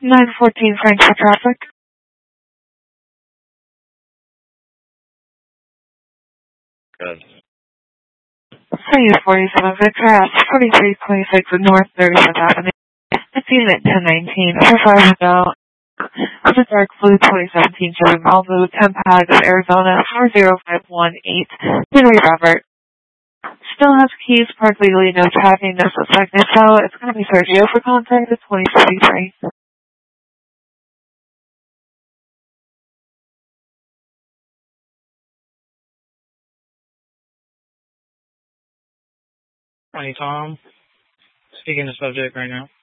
914 Frankfurt traffic. Good. Soyuz 47 Victor at 4326 North 35th Avenue. It's unit 1019. Survive without. With a dark blue 2017 Chevy Malibu, Tempad, Arizona 40518. Henry Robert. Still has keys, parked legally, no tracking, no suspect, so it's going to be Sergio for contact at 2053. Hi, Tom. Speaking to subject right now.